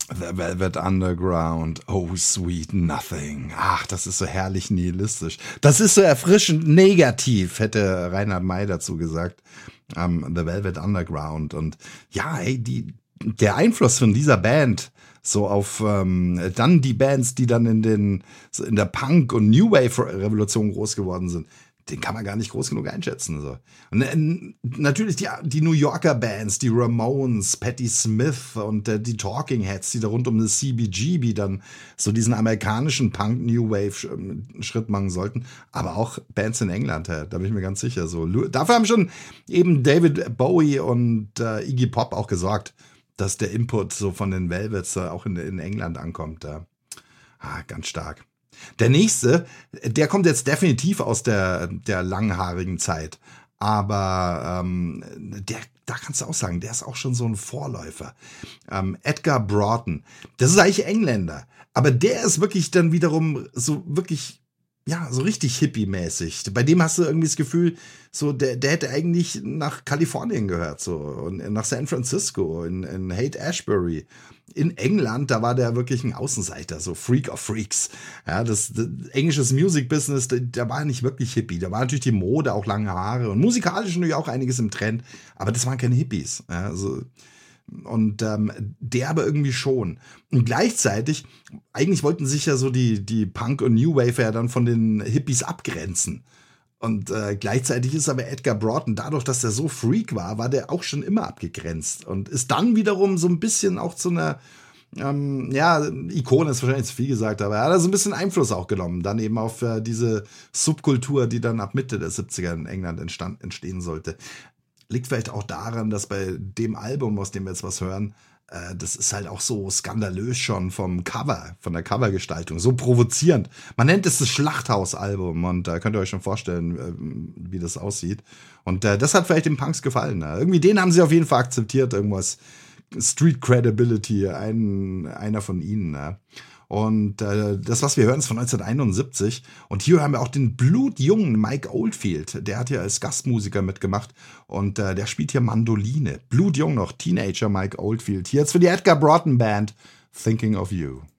The Velvet Underground, oh sweet nothing. Ach, das ist so herrlich nihilistisch. Das ist so erfrischend negativ, hätte Reinhard May dazu gesagt. The Velvet Underground. Und ja, ey, der Einfluss von dieser Band so auf dann die Bands, die dann in der Punk- und New Wave-Revolution groß geworden sind, den kann man gar nicht groß genug einschätzen. So. Und natürlich die New Yorker Bands, die Ramones, Patti Smith und die Talking Heads, die da rund um das CBGB dann so diesen amerikanischen Punk-New Wave-Schritt machen sollten. Aber auch Bands in England, da bin ich mir ganz sicher. So. Dafür haben schon eben David Bowie und Iggy Pop auch gesorgt, dass der Input so von den Velvets auch in England ankommt. Ganz stark. Der nächste, der kommt jetzt definitiv aus der langhaarigen Zeit. Aber da kannst du auch sagen, der ist auch schon so ein Vorläufer. Edgar Broughton, das ist eigentlich Engländer. Aber der ist wirklich dann wiederum so wirklich, ja, so richtig hippie-mäßig. Bei dem hast du irgendwie das Gefühl, so der hätte eigentlich nach Kalifornien gehört, so, und nach San Francisco, in Haight-Ashbury. In England, da war der wirklich ein Außenseiter, so Freak of Freaks. Ja, das englisches Music-Business, da war nicht wirklich Hippie. Da war natürlich die Mode, auch lange Haare und musikalisch natürlich auch einiges im Trend, aber das waren keine Hippies. Ja, also, und der aber irgendwie schon. Und gleichzeitig, eigentlich wollten sich ja so die Punk- und New Wave ja dann von den Hippies abgrenzen. Und gleichzeitig ist aber Edgar Broughton, dadurch, dass der so Freak war der auch schon immer abgegrenzt. Und ist dann wiederum so ein bisschen auch zu einer, Ikone ist wahrscheinlich zu viel gesagt, aber er hat so ein bisschen Einfluss auch genommen. Dann eben auf diese Subkultur, die dann ab Mitte der 70er in England entstehen sollte. Liegt vielleicht auch daran, dass bei dem Album, aus dem wir jetzt was hören, das ist halt auch so skandalös schon vom Cover, von der Covergestaltung, so provozierend. Man nennt es das Schlachthaus-Album und da könnt ihr euch schon vorstellen, wie das aussieht. Und das hat vielleicht den Punks gefallen. Irgendwie den haben sie auf jeden Fall akzeptiert, irgendwas Street Credibility, einer von ihnen. Und das, was wir hören, ist von 1971. Und hier haben wir auch den blutjungen Mike Oldfield. Der hat hier als Gastmusiker mitgemacht. Und der spielt hier Mandoline. Blutjung noch, Teenager Mike Oldfield. Hier jetzt für die Edgar Broughton Band, Thinking of You.